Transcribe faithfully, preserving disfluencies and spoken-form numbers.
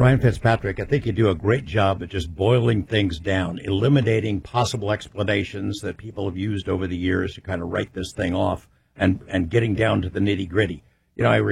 Ryan Fitzpatrick, I think you do a great job at just boiling things down, eliminating possible explanations that people have used over the years to kind of write this thing off and, and getting down to the nitty gritty. You know, I